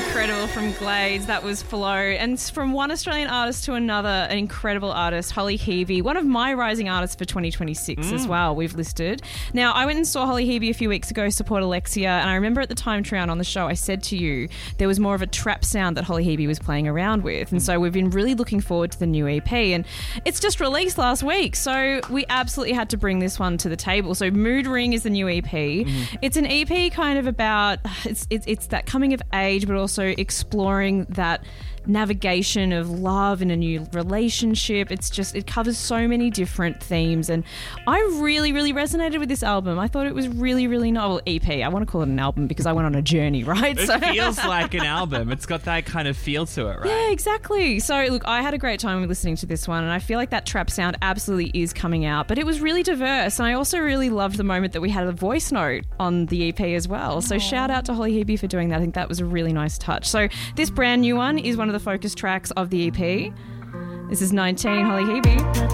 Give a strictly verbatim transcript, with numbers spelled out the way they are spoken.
Incredible from Glades. That was Flow. And from one Australian artist to another, an incredible artist, Holly Hebe, one of my rising artists for twenty twenty-six mm. as well, we've listed. Now, I went and saw Holly Hebe a few weeks ago support Alexia, and I remember at the time, Trian, on the show, I said to you there was more of a trap sound that Holly Hebe was playing around with. And so we've been really looking forward to the new E P, and it's just released last week, so we absolutely had to bring this one to the table. So Mood Ring is the new E P. Mm. It's an E P kind of about, it's, it's, it's that coming of age, but also exploring that navigation of love in a new relationship. It's just, it covers so many different themes, and I really, really resonated with this album. I thought it was really, really novel. E P, I want to call it an album because I went on a journey, right? It so. feels like an album. It's got that kind of feel to it, right? Yeah, exactly. So look, I had a great time listening to this one, and I feel like that trap sound absolutely is coming out, but it was really diverse, and I also really loved the moment that we had a voice note on the E P as well. So Aww. Shout out to Holly Hebe for doing that. I think that was a really nice touch. So this brand new one is one of the focus tracks of the E P. This is nineteen, Holly Hebe.